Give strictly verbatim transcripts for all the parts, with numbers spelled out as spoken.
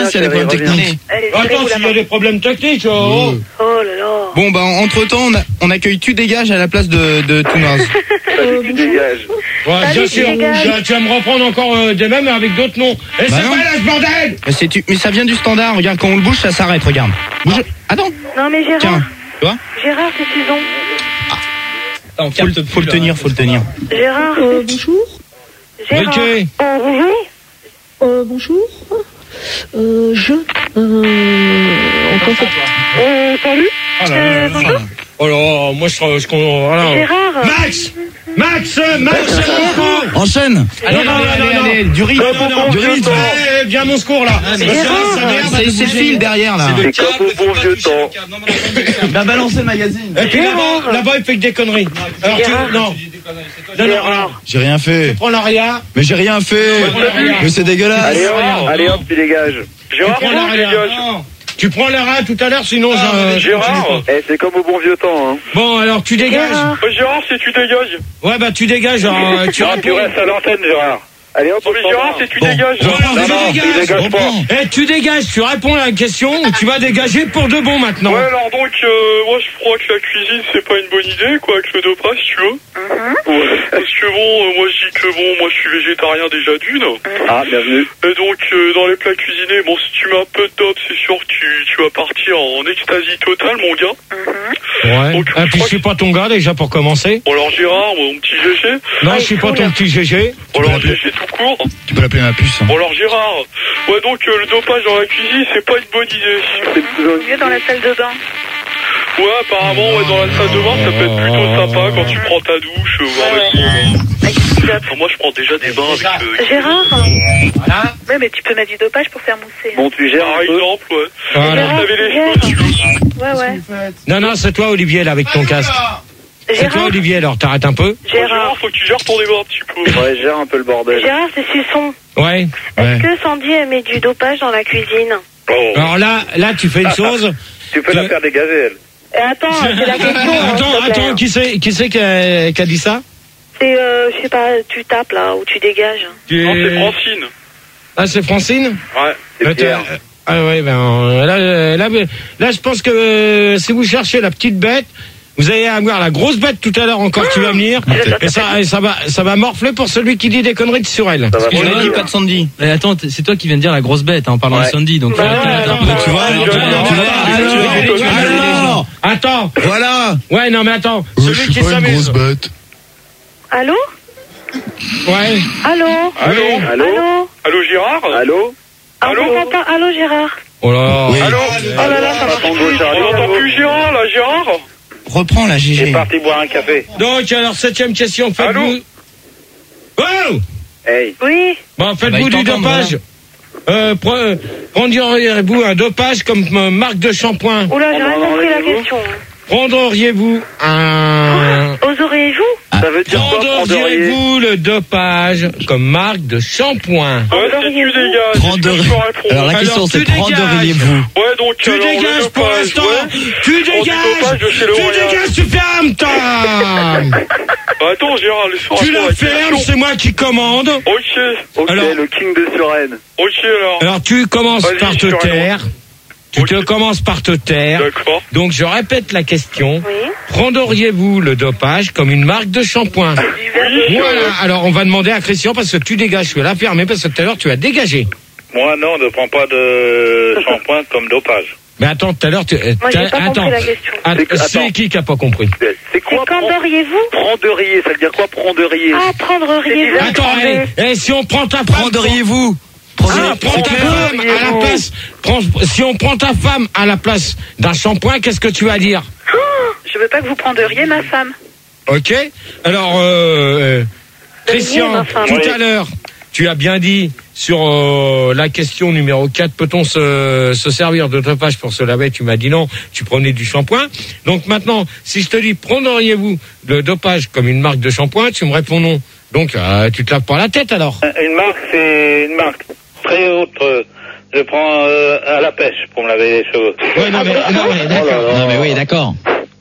s'il y a des problèmes techniques. Attends, s'il y a des problèmes techniques, oh. Oh là là. Bon, bah, entre-temps, on, a, on accueille Tu dégages à la place de, de Toonaz. Tu dégages. Ouais, Allez, bien sûr. tu dégages. Tu vas- Tu vas me reprendre encore euh, des mêmes avec d'autres noms. Et Bah c'est non. pas là ce bordel. Mais, c'est tu... mais ça vient du standard, regarde, quand on le bouge, ça s'arrête, regarde. Bouge. Attends, Non mais Gérard. tiens, tu vois Gérard, c'est Susan. faut, le- faut le tenir, faut le tenir. Gérard. Euh, bonjour. Gérard. Ok. Oh, bonjour. Euh, bonjour. Euh, je. Euh, encore fait. Euh, salut. Oh là là Euh, là bonjour. là. Oh là, moi je serais. je- Voilà. Gérard. Max Max Max, c'est mon secours. Enchaîne. Allez, Non, non, allez, allez, non, allez. du rythme, Non, non, non, du rythme. Ouais, viens mon secours là. Ah, mais Ça, Gérard. ça m'énerve, C'est de c'est le bouger. fil derrière, là. C'est comme au bon vieux temps. Bah, balancez le magazine. Et puis là-bas, là-bas, il fait que des conneries. Alors tu. Gérard. Non. Non, non, non. J'ai rien fait. Prends l'arrière. Mais j'ai rien fait. Mais c'est dégueulasse. Allez hop, allez hop, tu dégages. Tu prends l'arrière. Non. Tu prends l'arrière tout à l'heure, sinon je. Gérard. Eh, c'est comme au bon vieux temps, hein. Bon, alors tu dégages. Gérard. Oh, Gérard, si tu dégages. Ouais, bah tu dégages. Alors, euh, tu Non, tu réponds. restes à l'antenne, Gérard. Allez hop, Non, mais Gérard, si tu Bon. dégages. Bon, alors, Non, tu non, tu dégages. dégages pas. Eh, tu dégages, tu réponds à la question, tu vas dégager pour de bon maintenant. Ouais, alors donc, euh, moi je crois que la cuisine c'est pas une bonne idée, quoi, avec le dopage, tu vois. Ouais. Parce que bon, euh, moi je dis que bon, moi je suis végétarien déjà d'une. Ah, bienvenue. Et donc, euh, dans les plats cuisinés, bon, si tu mets un peu de dope, c'est sûr que tu, tu vas partir en extasie totale, mon gars. Ouais. Donc, Ah, je puis je crois suis pas ton gars déjà pour commencer. Bon, alors Gérard, mon petit G G. Non, je suis pas ton petit G G. Bon, alors G G tout court. Tu peux l'appeler ma puce. Bon, alors Gérard. Ouais, donc euh, le dopage dans la cuisine, c'est pas une bonne idée. Mieux dans la salle de bain. Ouais, apparemment, ouais, dans la salle de bain, ça peut être plutôt sympa quand tu prends ta douche, euh, voir le Avec du dope. Enfin, moi, je prends déjà des bains avec... Euh, Gérard. Voilà. Ouais, mais tu peux mettre du dopage pour faire mousser. Bon, tu gères par un peu. exemple, ouais. Voilà. Gérard, T'avais les Gérard. cheveux, tu vois. Ouais, ouais. Non, non, c'est toi, Olivier, là, avec ton casque. C'est toi, Gérard. Olivier, alors t'arrêtes un peu. Bon, Gérard, Gérard. faut que tu gères ton débat un petit peu. Ouais, gère un peu le bordel. Gérard, c'est Suçon. Ouais. Est-ce Ouais. que Sandy elle met du dopage dans la cuisine? Oh. Alors là, là, tu fais une chose. Tu peux la faire dégager, elle. Et attends, c'est la question. hein, Attends, s'il te plaît. attends, qui c'est, qui c'est qui a, qui a dit ça? C'est, euh, je sais pas, tu tapes là, ou tu dégages. Tu Non, c'est es- Francine. Ah, c'est Francine? Ouais. C'est Euh, Pierre. t'as- Ah ouais, ben euh, là, euh, là, là, je pense que euh, si vous cherchez la petite bête, vous allez avoir la grosse bête tout à l'heure encore qui va venir, et ça, et ça va, ça va morfler pour celui qui dit des conneries sur elle. Ça va On pas l'a dit, mal. pas de Sandy. Mais attends, t- c'est toi qui viens de dire la grosse bête hein, en parlant Ouais. de Sandy, donc Bah faut arrêter ouais, de- non, un peu- Tu vois, Ouais, tu vois, ouais, tu vois, ouais, alors, ouais, alors, Attends, voilà. ouais, non mais attends, celui qui s'amuse. bête. Allô? Ouais. Allô? Allô. Allô? Allô? Allô, Gérard. Allô? Ah, Allô? on m'entend. Allô, Gérard? Oh là. Oui. Allô. Oh là là, ça marche Attends, plus. Gérard. On n'entend plus Gérard, là, Gérard. Reprends la J'ai G G. parti boire un café. Donc alors septième question, faites-vous. Allô. Oh. Hey. Oui. Bon, faites-vous Bah, il du t'entend, dopage. Euh, pre- prendriez-vous un dopage comme euh, marque de shampoing? Oula, j'ai On rien en compris la enlève-vous question. Prendriez-vous un... Oseriez-vous? Ça veut dire quoi, prendriez? Prendriez-vous le dopage comme marque de shampoing? Ouais, si tu dégages. Prendriez- est-ce que je peux répondre Alors la Alors, question tu c'est dégages. prendriez-vous? Ouais, donc, Tu alors, le dégages pour dopage, l'instant. ouais. Tu Je prends du dégages. dopage de chez le Tu Royal. dégages, tu fermes ta. Bah, attends, Gérard, laisse-moi Tu répondre à la la fermes, question. c'est moi qui commande. Ok, Ok, Alors- le king de Suresnes. ok, alors. Alors tu commences Vas-y, par te je suis taire. Tu te Ok. commences par te taire. D'accord. Donc je répète la question. Oui. Prendriez-vous le dopage comme une marque de shampoing? Du verre de Voilà. Alors on va demander à Christian parce que tu dégages. Tu vas la fermer parce que tout à l'heure tu as dégagé. Moi, non, ne prends pas de shampoing comme dopage. Mais attends, tout à l'heure tu. euh, Moi, j'ai t'as- pas compris attends. la question. Att- C'est que- C'est attends. qui qui a pas compris? C'est C'est quoi quand prend- doriez-vous? prendriez? Ça veut dire quoi, prendriez? Ah, prendriez-vous? Attends, allez, eh, si on prend ta femme, Prendriez-vous? Ah, Prendriez- prends c'est ta clair. femme à la place. prends- si on prend ta femme à la place d'un shampoing, qu'est-ce que tu vas dire? Oh, je veux pas que vous prendriez ma femme. Ok. Alors, euh, euh, Christian, ma femme. tout Oui. à l'heure, tu as bien dit sur euh, la question numéro quatre, peut-on se, se servir de dopage pour se laver? Tu m'as dit non, tu prenais du shampoing. Donc maintenant, si je te dis, prendriez-vous le dopage comme une marque de shampoing, tu me réponds non. Donc, euh, tu te laves pas la tête alors. Une marque, c'est une marque très haute. euh, Je prends euh, à la pêche pour me laver les cheveux. Ouais, non, mais, non, mais d'accord. Oh là là. Non mais oui, d'accord.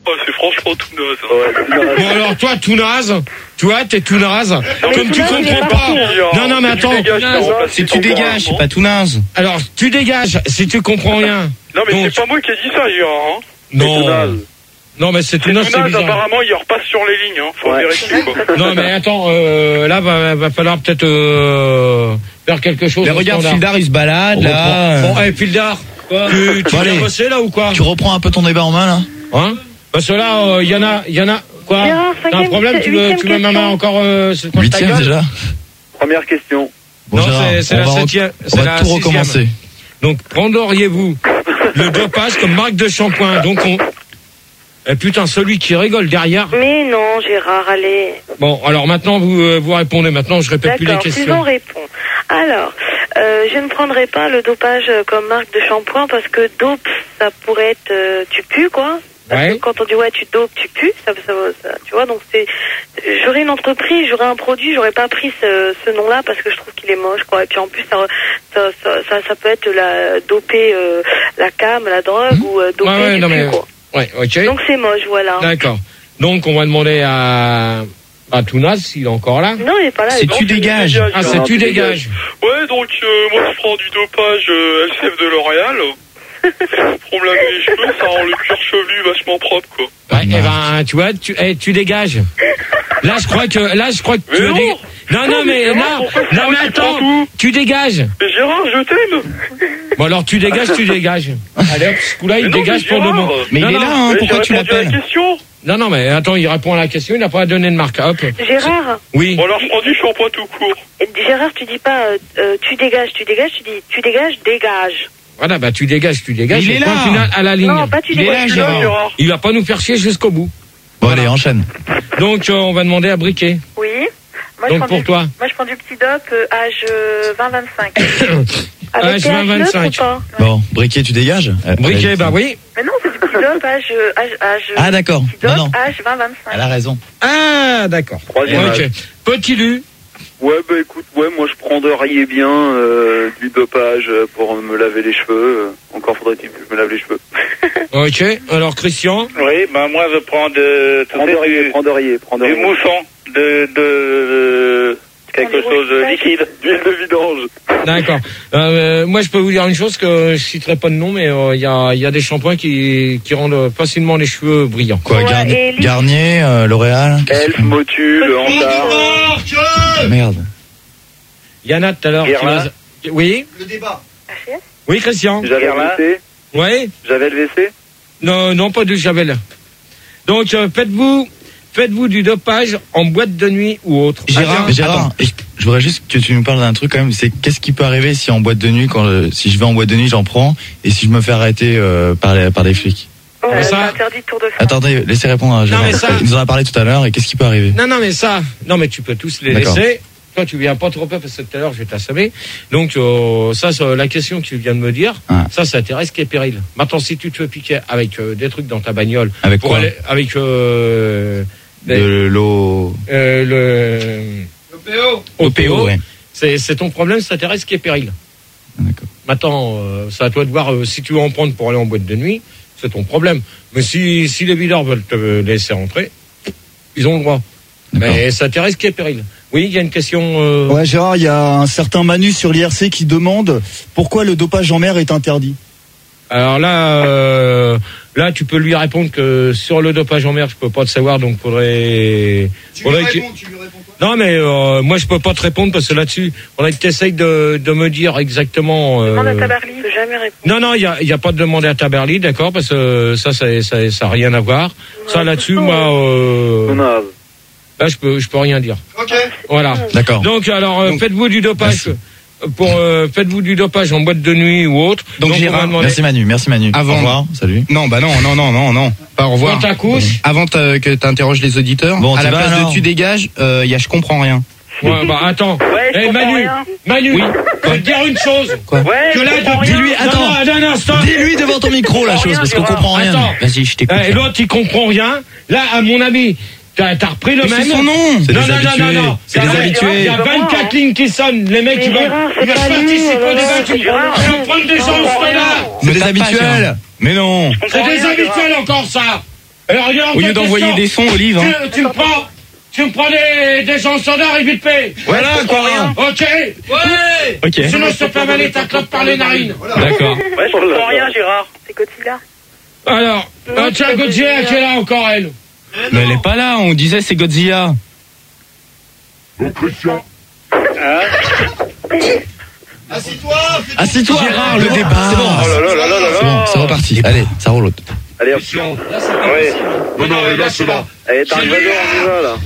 Oh, c'est franchement tout naze. Hein. Ouais, tout naze. Bon alors toi tout naze, tu vois, t'es tout naze. Mais Comme tu tout naze, comprends j'ai pas. pas Non non mais attends. Tu dégages, t'as remplacé Si tu ton dégages, point, c'est pas tout naze. Alors tu dégages si tu comprends rien. Non, mais Donc- c'est pas moi qui ai dit ça, Gérard. Hein. C'est tout Non. naze. Non mais c'est tout C'est naze, tout c'est naze, bizarre. apparemment, il repasse sur les lignes. Hein. Faut Ouais. vérifier, quoi. Non mais attends, euh, là va, va falloir peut-être euh, faire quelque chose. Mais au regarde, standard. Fildar, il se balade, là. Bon, eh Fildar, quoi tu, tu Bon, viens allez. bosser là ou quoi? Tu reprends un peu ton débat en main là. Hein? Parce que là, il y en a, il y en a. Quoi? Gérard, T'as un cinquième, problème? Tu veux, huitième tu veux ma main question. encore euh, sur ta Huitième gueule? déjà. Première question. Bon, Non, Gérard, c'est- c'est on la va re- septième. On c'est va la tout sixième. recommencer. Donc prendriez-vous le dopage comme marque de shampoing? Donc on. Eh putain, celui qui rigole derrière. Mais non, Gérard, allez. Bon, alors maintenant vous euh, vous répondez. Maintenant, je répète plus les D'accord, questions. Sylvain répond. Alors, euh, je ne prendrai pas le dopage euh, comme marque de shampoing parce que dope, ça pourrait être euh, tu pues, quoi. Parce Ouais. que quand on dit ouais, tu dopes, tu pues, ça, ça, ça, tu vois, donc c'est. J'aurais une entreprise, j'aurais un produit, j'aurais pas pris ce, ce nom-là parce que je trouve qu'il est moche, quoi. Et puis en plus, ça, ça, ça, ça, ça peut être la doper euh, la cam, la drogue ou euh, doper Ouais, ouais, du non, pu, mais- quoi. Ouais, ok. Donc c'est moche, voilà. D'accord. Donc on va demander à à Tounas s'il est encore là. Non, il est pas là. C'est il est tu bon. dégages. Ah, c'est tu dégages. Ouais, donc euh, moi je prends du dopage euh, L C F de L'Oréal. Pour me laver les cheveux, ça rend le cuir chevelu vachement propre, quoi. Ouais, eh ben, tu vois, tu, eh, tu dégages. Là, je crois que, là, je crois que Mais tu non. dé- Non, non, mais, Gérard, non, pourquoi tu non, mais prends- tu prends attends, tout tu dégages. Mais Gérard, je t'aime. Bon, alors, tu dégages, tu dégages. Allez, hop, ce coup-là, il Mais non, dégage mais pour le Gérard, moment. Mais non, il est non, là, hein, Mais pourquoi j'ai tu répondu à la l'appelles? question. Non, non, mais attends, il répond à la question, il n'a pas donné de marque. Hop. Gérard, Oui. Bon, alors je prends du shampoing tout court. et Gérard, tu dis pas euh, euh, tu dégages, tu dégages, tu dis tu dégages, dégage. Voilà, bah, tu dégages, tu dégages. Il et est point là. final à la ligne. Non, pas tu Il est là, dégages. Je suis là, Gérard. Gérard. Il va pas nous faire chier jusqu'au bout. Bon, Voilà. allez, enchaîne. Donc, euh, on va demander à Briquet. Oui. Moi, Donc, je prends pour du, toi. Moi, je prends du petit dop euh, âge euh, vingt vingt-cinq. Avec Âge pH vingt vingt-cinq. neutre ou pas? Bon, Briquet, tu dégages. Euh, Briquet, allez. bah oui. Mais non, c'est du petit dop âge euh, âge âge. Ah, d'accord. Petit Non, dop non. âge vingt vingt-cinq. Elle a raison. Ah, d'accord. Troisième Ok. âge. Petit Lu. Ouais, bah écoute, ouais, moi je prendrais bien euh, du dopage pour me laver les cheveux. Euh, Encore faudrait-il que je me lave les cheveux. Ok. Alors, Christian. Oui, bah moi je prends de... Prendriez, Du prendriez, prendriez. mousson, de, de, Quelque chose de liquide. D'huile de vidange. D'accord. Euh, moi, je peux vous dire une chose que je citerai pas de nom, mais il euh, y, a, y a des shampoings qui, qui rendent facilement les cheveux brillants. Quoi, Ouais, Garni- et Lys- Garnier, euh, L'Oréal. qu'est-ce Elf, que- Motul, Andar. Merde. Yana, tout à l'heure. tu Guerlain. vas- Oui. H S. Oui, Christian. J'avais le V C. Oui. J'avais le V C. Non, non, pas du javel. Donc, euh, faites-vous, faites-vous du dopage en boîte de nuit ou autre. Gérard, Attends, Mais Gérard, attends. je je voudrais juste que tu nous parles d'un truc quand même. C'est qu'est-ce qui peut arriver si en boîte de nuit, quand euh, si je vais en boîte de nuit, j'en prends, et si je me fais arrêter euh, par les par des flics. Oh, Mais c'est ça- interdit de Tour de France. Attendez, laissez répondre à Gérard. mais ça- Il nous en a parlé tout à l'heure. Et qu'est-ce qui peut arriver? Non, non, mais ça, non, mais tu peux tous les D'accord. laisser. Toi, tu viens pas trop peu parce que tout à l'heure, je vais t'assommer. Donc, euh, ça, c'est la question que tu viens de me dire. Ah. Ça, ça t'intéresse qui est péril. Maintenant, si tu te fais piquer avec euh, des trucs dans ta bagnole, Avec pour quoi? aller, avec euh, des- De l'eau. euh, le O P O. ouais. c'est, c'est ton problème, ça t'intéresse qui est péril. D'accord. Maintenant, euh, c'est à toi de voir euh, si tu veux en prendre pour aller en boîte de nuit, c'est ton problème. Mais si, si les videurs veulent te laisser entrer, ils ont le droit. D'accord. Mais ça t'intéresse qui est péril. Oui, il y a une question. Euh... Ouais, Gérard, il y a un certain Manu sur l'I R C qui demande pourquoi le dopage en mer est interdit. Alors là, euh, là, tu peux lui répondre que sur le dopage en mer, je peux pas te savoir, donc faudrait. faudrait que- tu lui réponds quoi? Non, mais euh, moi, je peux pas te répondre parce que là-dessus, faudrait que tu essayes de, de me dire exactement. euh, Demande à Tabarly, je peux jamais répondre. Non, non, il y a, il y a pas de demander à Taberly, d'accord, parce que ça, ça, ça, ça a rien à voir. Ça, là-dessus, moi, euh, On a... là, je peux, je peux rien dire. Ok. Voilà. D'accord. Donc, alors, euh, Donc- faites-vous du dopage. Merci. Pour euh, faites-vous du dopage en boîte de nuit ou autre. Donc, on va Gérard, demander- Merci Manu, merci Manu. Avant- Au revoir, salut. Non, bah non, non, non, non, non. Pas au revoir. Dans ta couche. Avant te- que tu interroges les auditeurs, Bon, à t'y la vas, place alors de tu dégages, il y a je comprends rien. Ouais, bah attends. Ouais, je Eh, comprends Manu, rien. Manu, je vais te dire une chose. Ouais, Que je là, comprends de- rien. Dis-lui, attends. Non, non, non, non, stop. Dis-lui devant ton micro la chose, parce qu'on comprend rien. Attends. Vas-y, je t'écoute. Eh, l'autre, il comprend rien. Là, à mon avis, t'as t'as repris le Mais même. c'est son nom. C'est Non, des non, non, habitués. non, non. C'est des Ah ouais, habitués. Il y a vingt-quatre lignes qui sonnent. Les mecs, Mais ils veulent, Gérard, c'est ils veulent pas lui, participer au alors, débat. c'est Tu Gérard. tu veux prendre des gens, ce connard. C'est des Me tape pas, habituels. Gérard. Mais non. C'est des habituels encore, ça. Alors, regarde, Au lieu d'envoyer des sons, Olive. Hein. Tu, tu me prends, tu me prends des, des gens standards et vite fait. Voilà, quoi. Ok. Ouais. Ok. Sinon, je te fais avaler ta clope par les narines. D'accord. Ouais, je comprends rien, Gérard. C'est Godzilla. Alors, euh, tiens, Godzilla qui est là encore, elle. Mais elle est pas là, on disait c'est Godzilla. Assis-toi. Gérard, le débat. C'est bon. Oh là là là là là C'est bon, c'est reparti. Allez, ça roule. Allez, hop. Ouais. Non, non, là, c'est là. Allez, t'arrives à deux, on y va, là.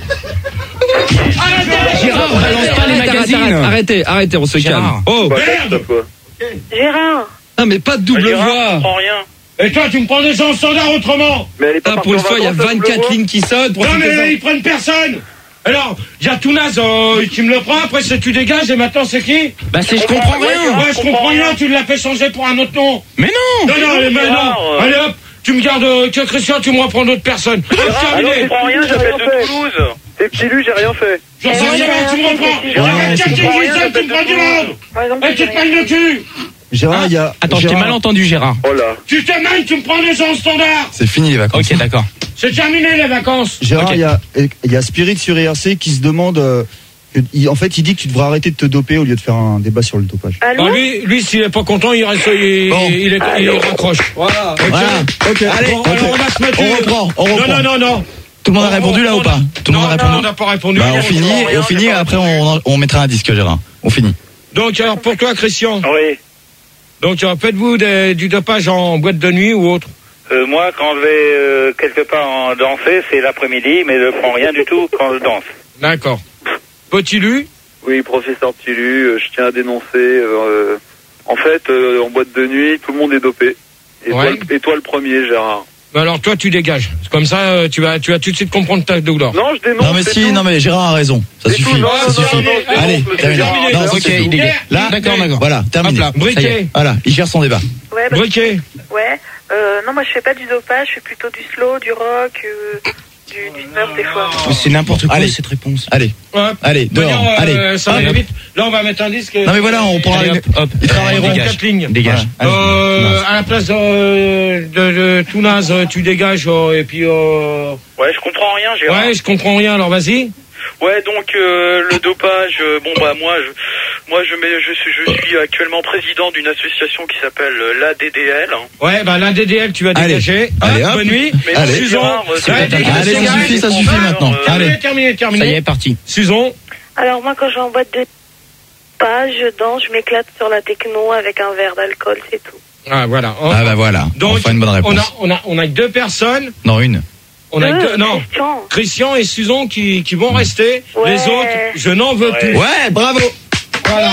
Gérard, balance pas les magazines. Arrêtez, arrêtez, on se calme. Gérard. Oh, Quoi, stop, quoi. Gérard. non mais pas de double Gérard, je voix. comprends rien. Et toi, tu me prends des gens standards autrement. Mais elle est pas Ah, partie pour une en fois, il y a vacances, la double vingt-quatre voix lignes qui sonnent. Non, mais ils prennent personne. Alors, il y a Tounaz, euh, tu me le prends, après c'est tu dégages, et maintenant c'est qui? Bah c'est je comprends rien. Ouais, je comprends rien, tu l'as fait changer pour un autre nom. Mais non. Non, non, mais Gérard, non. euh. Allez hop, tu me gardes, euh, que Christian, tu me reprends d'autres personnes. Hop, Ah non, je terminé. comprends rien, j'appelle de Toulouse. C'est petit lu, j'ai rien fait. J'en sais rien, tu me reprends. Ouais, J'arrête je quatre comprends qui rien, tu me prends du monde. Par exemple, Et tu te payes le cul. Gérard, il y a. Attends, je t'ai Gérard, mal entendu, Gérard. Oh là. Tu te mêles, tu me prends des gens standards. C'est fini les vacances. Ok, d'accord. C'est terminé les vacances. Gérard, Ok. il y a, il y a Spirit sur I R C qui se demande. euh, que- il- en fait, il dit que tu devrais arrêter de te doper au lieu de faire un débat sur le dopage. Allô? Bah, lui, lui, s'il est pas content, il reste, il, Bon. il, est- il raccroche. Voilà. Voilà. Ok. Allez, Bon, alors ok. on va se mettre. On reprend. On Non, reprend. non, non, non. Tout le monde a répondu là ou pas? Tout le monde a Non, non, répondu. on n'a pas répondu. Bah on finit, et on finit. Après on, on mettra un disque, Gérard. On finit. Donc, alors, pour toi, Christian, Oui. donc, euh, faites-vous des- du dopage en boîte de nuit ou autre? Euh, moi, quand je vais euh, quelque part en danser, c'est l'après-midi, mais je prends rien du tout quand je danse. D'accord. Petit Lu? Oui, professeur Tilu, euh, je tiens à dénoncer. euh, en fait, euh, en boîte de nuit, tout le monde est dopé. Et, Ouais. toi, le- et toi, le premier, Gérard. Bah alors, toi, tu dégages. C'est comme ça, euh, tu vas, tu vas tout de suite comprendre ta douleur. Non, je dénonce. Non mais c'est si, tout. non mais Gérard a raison. Ça C'est suffit. tout, non, Ça non, suffit. non, non, c'est Allez, bon, c'est terminé. terminé. Non, Ok, c'est tout. il dégage. Là, D'accord, d'accord. Voilà, terminé. Hop là, briquet. Ça y est. Voilà, il gère son débat. Ouais, bah, Briquet. ouais. Euh, non, moi je fais pas du dopage, je fais plutôt du slow, du rock, euh, du, du surf des fois. C'est n'importe quoi Allez. cette réponse. Allez, Hop. allez, dehors. D'ailleurs, euh, Allez. ça va Hop. aller vite. Là, on va mettre un disque. Non mais voilà, on prend Allez, une... hop, hop. Ils travailleront. Dégage. Quatre lignes. Dégage. Allez. Euh, à la place euh, de, de Tounaz, euh, tu dégages euh, et puis. Euh... Ouais, je comprends rien, Gérard. Ouais, je comprends rien. Alors vas-y. Ouais, donc euh, le dopage, euh, bon bah moi, je, moi je, mets, je, suis, je suis actuellement président d'une association qui s'appelle euh, l'A D D L. Hein. Ouais, bah l'A D D L, tu vas Allez. dégager. Allez, Hop, hop. bonne nuit. Mais Allez. non, Gérard, euh, Susan. c'est- Allez, Allez, ça suffit, ça suffit maintenant. Euh, Terminé, Allez. terminé, terminé. Ça y est, parti. Susan. Alors moi quand je vais en boîte de dopage, je danse, je m'éclate sur la techno avec un verre d'alcool, c'est tout. Ah voilà. Ah bah voilà. Donc, Enfin une bonne on réponse. a, on a, on a que deux personnes. Non, une. On a que Deux, deux, non. Christian. Christian et Susan qui, qui vont rester. Ouais. Les autres, je n'en veux plus. Ouais, bravo. Voilà.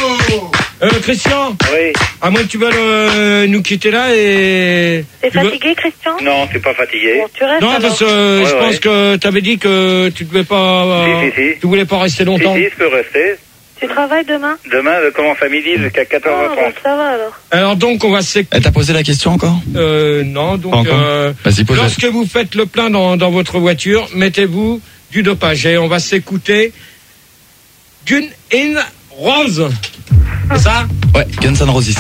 Euh, Christian, Oui. à moins que tu veuilles euh, nous quitter là et. T'es tu veux- fatigué, Christian? Non, c'est pas fatigué. Bon, tu restes Non, alors. parce que euh, Ouais, je ouais. pense que tu avais dit que tu devais pas. euh, Si, si, si. Tu voulais pas rester Si, longtemps. si, je peux rester. Tu travailles demain? Demain, je commence à midi jusqu'à quatorze Ah, heures bah, trente. ça va alors. Alors donc on va s'écouter. Elle t'a posé la question encore? Euh, non, donc Pas encore. euh, Vas-y, pose-la. lorsque vous faites le plein dans, dans votre voiture, mettez-vous du dopage et on va s'écouter Gun in Rose. C'est ça? Ouais, Guns N' Roses.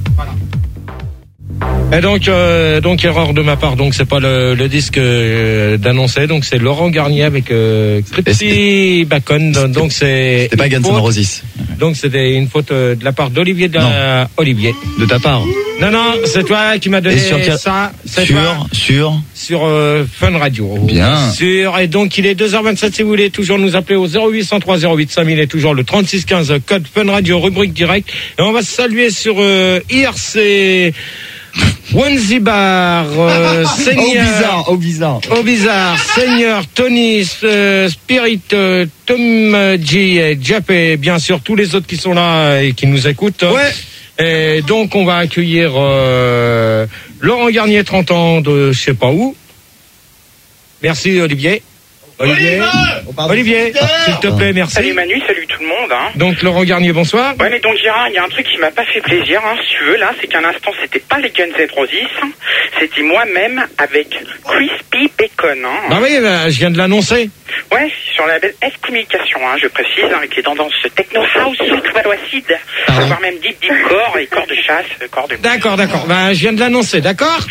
Et donc, euh, donc erreur de ma part. Donc c'est pas le, le disque euh, d'annoncer. Donc c'est Laurent Garnier avec euh, Cripsy Bacon. Donc c'est. C'était pas Guns N' une faute. Roses. Donc c'était une faute euh, de la part d'Olivier de la... Olivier. De ta part. Non non, c'est toi qui m'as donné Et sur quel- ça. C'est Sur, toi. sur. Sur euh, Fun Radio. Bien. Sur, et donc il est deux heures vingt-sept si vous voulez toujours nous appeler au zéro huit cent trois zéro huit cinq mille et toujours le trente-six quinze code Fun Radio rubrique direct. Et on va se saluer sur euh, I R C Wanzibar, euh, Au Seigneur, bizarre, au bizarre. au bizarre, Seigneur, Tony, euh, Spirit, euh, Tom euh, G, et Jap et bien sûr tous les autres qui sont là et qui nous écoutent. Ouais. Et donc on va accueillir euh, Laurent Garnier, trente ans de je sais pas où. Merci Olivier. Olivier, Olivier, s'il te plaît, merci. Salut Manu, salut tout le monde. Hein. Donc Laurent Garnier, bonsoir. Ouais, mais donc Gérard, il y a un truc qui m'a pas fait plaisir, hein, si tu veux, là, c'est qu'à l'instant, c'était pas les Guns N' Roses, hein, c'était moi-même avec Crispy Bacon. Hein. Bah oui, bah, je viens de l'annoncer. Ouais, sur la label S Communication, hein, je précise, hein, avec les tendances techno house, surtout acide, voire même deep deep core et corps de chasse, corps de... D'accord, d'accord. Bah je viens de l'annoncer, d'accord. Ok,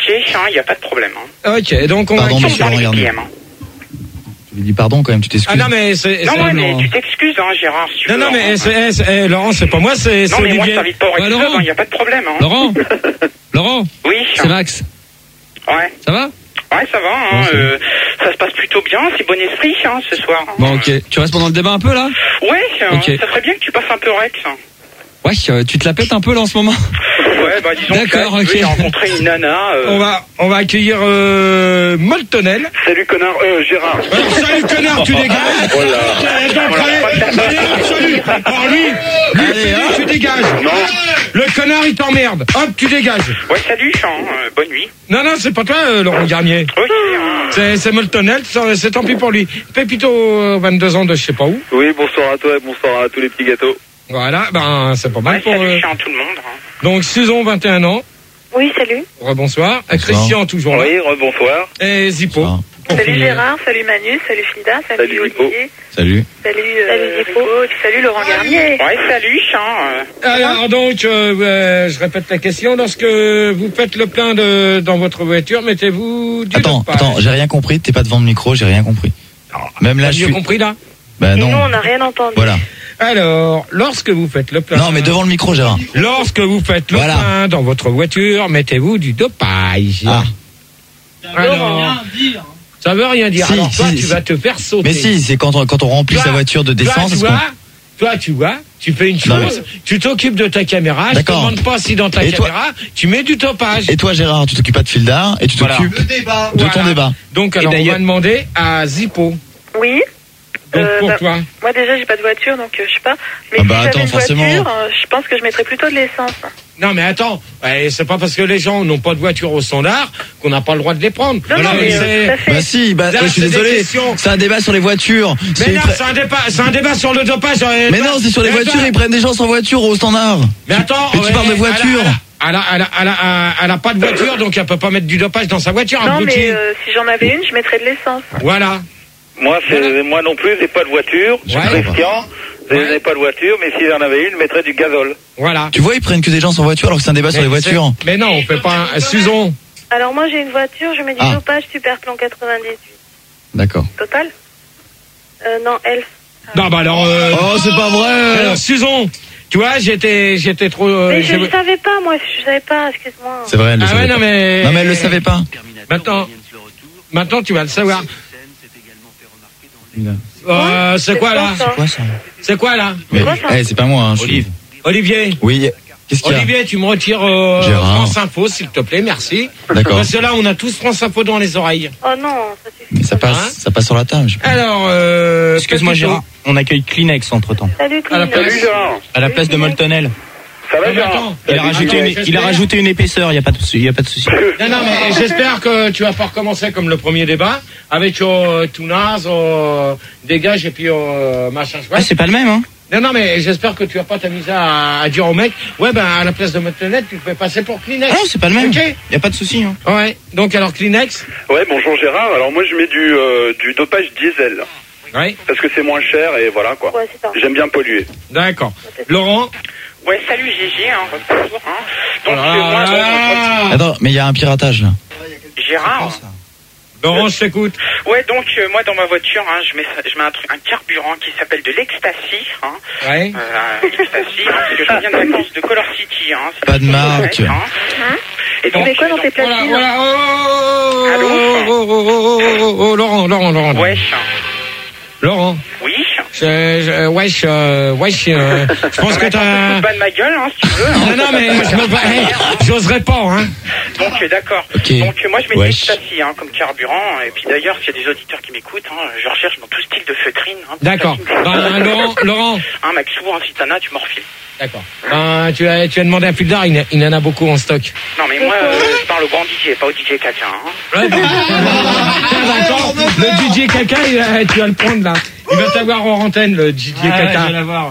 il n'y a pas de problème. Hein. Ok, donc on Pardon, va... monsieur, regarde. P M, hein. Tu lui dis pardon quand même, tu t'excuses. Ah non, mais c'est... Non, c'est- ouais, mais tu t'excuses, hein, Gérard. Si tu Non, veux, non, mais hein. c'est, c'est- eh, Laurent, c'est pas moi, c'est, c'est Non, mais moi, je Olivier. t'invite pas au Ouais, Red Club, Laurent. il n'y a pas de problème. Hein. Laurent Laurent Oui. C'est Max. Ouais. Ça va? Ouais, ça va. Hein, euh, ça se passe plutôt bien. C'est bon esprit hein, ce soir. Bon, ok. Tu restes pendant le débat un peu là? Ouais, euh, Ok. ça serait bien que tu passes un peu Rex. Ouais, euh, tu te la pètes un peu là en ce moment? Ouais, bah disons D'accord, que là, ok. j'ai rencontré une nana. Euh... On va, on va accueillir euh, Moltonel. Salut connard, euh, Gérard. Alors, salut connard, tu dégages. Oh là. Eh, donc, allez, allez, hop, salut. Alors lui, lui, Allez, salut, hein. tu dégages. Non. Le connard, il t'emmerde. Hop, tu dégages. Ouais, salut, Jean. Euh, bonne nuit. Non, non, c'est pas toi, euh, Laurent Garnier. Ok. Hein. C'est, c'est Moltonel, c'est, c'est tant pis pour lui. Pépito, euh, vingt-deux ans de je sais pas où. Oui, bonsoir à toi et bonsoir à tous les petits gâteaux. Voilà, ben, c'est pas mal Ouais, pour... salut, euh, Jean, tout le monde. Hein. Donc, Susan, vingt et un ans. Oui, salut. Rebonsoir. Et Christian, toujours là. Oui, rebonsoir. Et Zippo. Bonsoir. Pour Salut finir. Gérard, salut Manu, salut Frida, salut, Salut, Zippo. Olivier, Salut. salut, euh, Zippo, et puis salut Laurent Garnier. Ouais, salut, Jean. Euh... Alors donc, euh, euh, je répète la question. Lorsque vous faites le plein de, dans votre voiture, mettez-vous du Attends, dopage. attends, j'ai rien compris, t'es pas devant le micro, j'ai rien compris. Même là, T'as je mieux suis. compris là. Bah Et nous, non. on n'a rien entendu. Voilà. Alors, lorsque vous faites le plein... Non, mais devant le micro, Gérard. Lorsque vous faites le Voilà. plein dans votre voiture, mettez-vous du dopage. Ah. Alors, ça veut rien dire. Si, Alors toi, si, tu si. vas te faire sauter. Mais si, c'est quand on, quand on remplit Toi, sa voiture de toi, d'essence. tu est-ce qu'on- vois, toi, tu vois, tu fais une Non, chose, tu t'occupes de ta caméra, je te D'accord. demande pas si dans ta Et toi- caméra, tu mets du dopage. Et toi, Gérard, tu t'occupes pas de fil d'art et tu Voilà. t'occupes de Voilà. ton débat. Donc, alors, on d'ailleurs- va demander à Zippo. Oui. Donc, Euh, pour bah, toi. Moi déjà j'ai pas de voiture donc euh, je sais pas. Mais Ah si bah, j'avais attends, une forcément. voiture, euh, je pense que je mettrais plutôt de l'essence. Non, mais attends, ouais, c'est pas parce que les gens n'ont pas de voiture au standard qu'on n'a pas le droit de les prendre. Non, non, mais, euh, tout à fait. Bah si, bah, Là, je suis c'est des désolé. questions. C'est un débat sur les voitures. Mais C'est- non, c'est un débat, c'est un débat sur le dopage. euh, Mais toi- non, c'est sur les mais voitures, attends, ils prennent des gens sans voiture au standard. Mais attends, Mais tu ouais, parles de elle a- voiture. Elle a, elle, a, elle, a, elle, a, elle a pas de voiture, donc elle peut pas mettre du dopage dans sa voiture. Non abruti. mais euh, si j'en avais une, je mettrais de l'essence. Voilà. Moi, c'est, moi non plus, j'ai pas de voiture. Je suis Ouais. Christian. Je Ouais. n'ai pas de voiture, mais si j'en avais une, je mettrais du gazole. Voilà. Tu vois, ils prennent que des gens sans voiture alors que c'est un débat sur les Mais voitures. c'est- Mais non, on fait pas un... Susan. Alors moi j'ai une voiture, je mets du Ah. dopage super plan quatre-vingt-dix-huit. D'accord. Total euh, Non, elle. Non, bah alors... Euh... Oh, c'est pas vrai. Alors, Susan, tu vois, j'étais, j'étais trop... euh, Mais je j'ai- ne savais pas moi, je savais pas, excuse-moi. C'est vrai, elle le Ah savait ouais, pas. non mais... Non, mais elle le savait pas. Maintenant, maintenant tu vas le savoir. Euh, c'est quoi là C'est quoi ça? C'est quoi là Mais, quoi, ça eh, c'est pas moi, hein. je suis- Olivier. Olivier. Oui. Qu'est-ce qu'il y a? Olivier, tu me retires euh, Gérard. France Info, s'il te plaît, merci. D'accord. Parce que là, on a tous France Info dans les oreilles. Oh non, ça suffit. Mais ça passe, Hein ça passe sur la table. je sais pas. Alors, euh, Excuse-moi Pépito. Gérard, on accueille Kleenex entre temps. Salut À la Clément. place- Salut, Gérard. À la place de Moltonel. Ça va, Non, mais Gérard? attends. Il a Salut, rajouté Gérard. une, il a J'espère- rajouté une épaisseur, il y a pas de souci, il y a pas de souci. Non, non, mais j'espère que tu vas pas recommencer comme le premier débat, avec euh, tout naze, euh, dégage et puis euh, machin Ah, chouette. c'est pas le même hein. Non, non, mais j'espère que tu vas pas t'amuser à, à dire au mec, ouais, ben, à la place de Moltonel, tu te fais passer pour Kleenex. Ah non, c'est pas le même. Ok. Il y a pas de souci hein. Ouais. Donc, alors, Kleenex. Ouais, bonjour Gérard. Alors moi, je mets du, euh, du dopage diesel. Ouais. Parce que c'est moins cher et voilà quoi. Ouais, c'est ça. J'aime bien polluer. D'accord. Laurent. Ouais, salut Gégé, hein, bonjour. Hein. Donc, Oh euh, moi, là là. Attends, mais il y a un piratage là. Gérard. Laurent, je t'écoute. Ouais, donc euh, moi dans ma voiture, hein, je mets ça- je mets un truc, un carburant qui s'appelle de l'ecstasy, hein, Ouais. euh, ecstasy, hein, parce que je reviens de vacances de Color City, hein. c'est Pas de une marque. petite hein. Et Tu donc, mets quoi dans tes Voilà, platines voilà. Oh, oh, oh, Allô oh, oh, oh, oh, oh, oh, Laurent, Laurent, Laurent. Laurent. wesh, Laurent. oui. Je, je, wesh, euh, wesh, euh, je pense que t'as... Pas de ma gueule, hein, si tu veux. Hein. Non, non, mais je me... hey, j'oserais pas, hein. Donc euh, d'accord. Ok. Donc euh, moi je mets de Wesh. l'ecstasy hein, comme carburant. Et puis d'ailleurs, s'il y a des auditeurs qui m'écoutent, hein, je recherche dans tout style de feutrine. Hein, D'accord. Ben, Laurent, Laurent. Hein, Maxou, hein, si t'en as, tu m'en refiles. D'accord. Ben, tu as, tu as demandé à Puldar, il, il en a beaucoup en stock. Non mais moi, euh, je parle au grand D J, pas au D J caca. Hein. Ouais, ben, d'accord. Le D J Caca, il va- tu vas le prendre là. Il va t'avoir en antenne, le D J Caca. je vais l'avoir.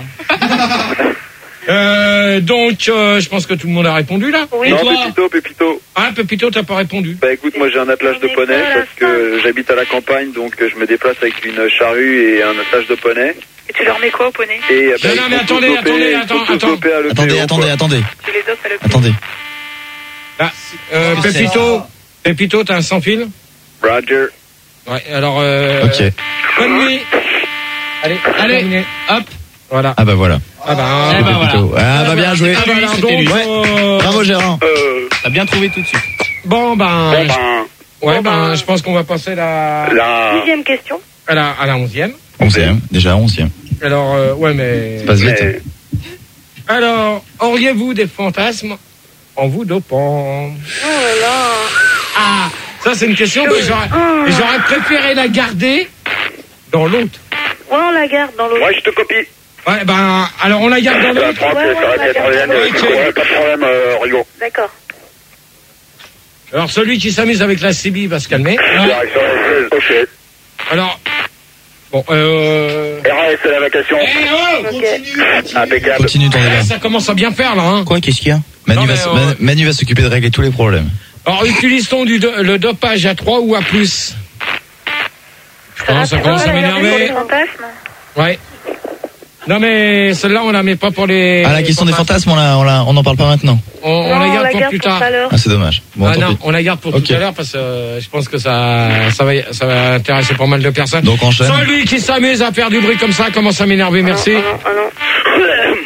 Euh, donc, euh, je pense que tout le monde a répondu là. Oui. Et Non, toi Pépito, Pépito. Ah, Pépito, t'as pas répondu. Bah écoute, moi j'ai un attelage de poney parce que j'habite à la campagne, donc euh, je me déplace avec une charrue et un attelage de poney. Et tu leur mets quoi au poney? Et euh, bah, Non, ils non, sont mais tous attendez, dopés- attendez, ils sont attends, tous attends. dopés à l'E P O, Attendez, quoi. attendez, attendez. Tu les dopes à l'E P O. Attendez. Ah, euh, Pépito, Pépito, t'as un sans fil? Roger. Ouais, alors, euh, Ok. bonne nuit. Allez, allez, hop. Voilà. Ah bah voilà. Ah bah, C'était ah bah, Pépito. Ah bah bien joué. Ah bah, alors, C'était donc, lui. euh, Bravo Gérard. Euh, T'as bien trouvé tout de suite. Bon, ben, bon, ben, ouais, ben, je pense qu'on va passer la, la... Dixième question. à la, à la onzième. Onzième. Déjà onzième. Alors, euh, ouais, mais. Ça passe vite. Mais- Alors, auriez-vous des fantasmes en vous dopant? Oh là là. Ah, ça c'est une question que j'aurais, Ah. j'aurais préféré la garder dans l'autre. Ouais, on la garde dans l'autre. Ouais, je te copie. Ouais, ben, alors on la garde dans La l'autre. prends, Ouais, ouais, ça on aurait la été garde troisième. dans l'autre. Ouais, pas de problème, euh, Rigo. D'accord. Alors celui qui s'amuse avec la C B va se calmer. Direction S seize, ok. Alors, bon, euh... R A S, c'est la vacation. Eh oh, Ok. Impeccable. Continue ton Eh, débat. ça commence à bien faire là, hein. Quoi, qu'est-ce qu'il y a? Manu Non, va, mais, s- euh, Manu- Manu va s'occuper de régler tous les problèmes. Alors, utilise-t-on du do- le dopage à trois ou à plus? Non, ça commence à Ah, on l'a gardé pour les m'énerver. fantasmes. Ouais. Non mais celle-là on la met pas pour les. Ah la question des fantasmes, on la, on la, on en parle pas maintenant. On, on Non, la on garde la pour garde plus pour tard. tout à l'heure. Ah c'est dommage. Bon, ah tant non, pis. on la garde pour Ok. tout à l'heure parce que euh, je pense que ça, ça va, ça va intéresser pas mal de personnes. Donc enchaîne. Celui qui s'amuse à faire du bruit comme ça commence à m'énerver. Merci. Ah non, ah non.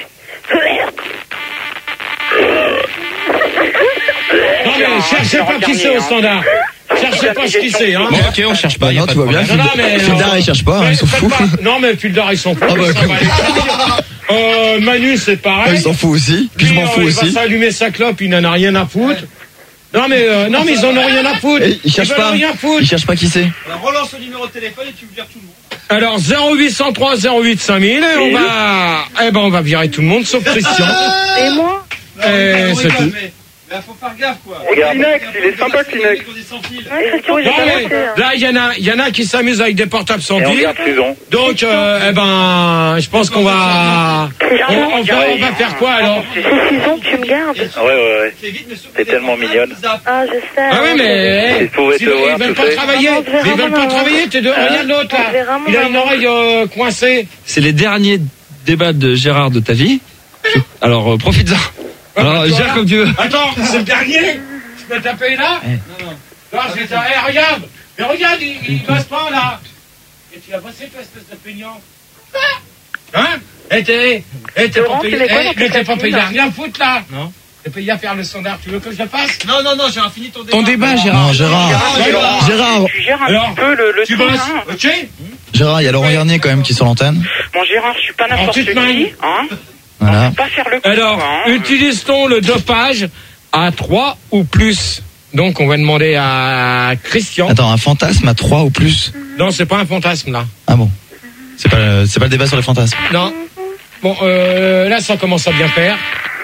Non mais cherchez pas qui c'est au standard. Cherchez pas ce qui c'est. Hein. Bon, ok, on cherche pas. Bah y a non, pas tu de vois bien. problème. Non, non, mais, Fildar, euh, il cherche pas, hein, mais ils sont faites fous. pas- Non mais Fildar ils sont fous. Ah bah, ça va aller. Euh, Manu c'est pareil. Il s'en fout aussi. Puis je Lui, m'en euh, fous il aussi. va s'allumer sa clope, il n'en a rien à foutre. Non mais euh, non mais ils en ont rien à foutre. Eh, il cherche veulent pas. rien foutre. Il cherche pas qui c'est. Alors relance le numéro de téléphone et tu me vires tout le monde. Alors zéro huit cent trois zéro huit cinq mille et on va eh ben on va virer tout le monde sauf Christian. Et moi? Et c'est tout. Mais mais faut faire gaffe quoi. Regarde. Kleenex, il est sympa, Kleenex. Ouais, Christian, j'ai Non, pas mais noté, hein. là il y en a il y en a qui s'amusent avec des portables sans Et on fil. garde Susan. Donc euh, eh ben je pense qu'on va on, on va on va faire quoi alors? C'est Susan, tu me gardes. Ouais, ouais, ouais. T'es tellement mignonne. Ah, je sais. Ah ouais mais Ils pouvaient te sinon, voir, ils veulent tu pas sais. travailler, Maman, on se verra ils veulent pas maman. travailler, t'es de regarde l'autre On se verra, là. Il a une maman. oreille euh, coincée. C'est les derniers débats de Gérard de ta vie. Alors, euh, profites-en. Alors, Ouais, toi, gère là. comme tu veux. Attends, c'est le dernier. Tu peux taper là? Non, non. Non, je vais te... Eh, regarde. Mais regarde, il, il bosse pas là. Et tu as bossé toi, espèce de peignant. Hein? Eh, t'es, eh, t'es pas Laurent, payé, tu mets quoi eh, dans mais tes t'es pas payé à cafines rien foutre là. Non. T'es payé à faire le standard. Tu veux que je le fasse? Non, non, non, j'ai fini ton débat. Ton débat, Gérard. Non, Gérard. Gérard. Gérard. Tu gères un Alors, petit peu le, le Tu truc, bosses? hein. Ok? Gérard, il y a Laurent Garnier quand même qui est sur l'antenne. Bon, Gérard, je suis pas n'importe petite qui, main. hein. Voilà. Pas faire le coup, Alors, hein. utilise-t-on le dopage à trois ou plus? Donc, on va demander à Christian. Attends, un fantasme à trois ou plus. Non, c'est pas un fantasme là. Ah bon. C'est pas, le- c'est pas le débat sur les fantasmes. Non. Bon, euh, là, ça commence à bien faire.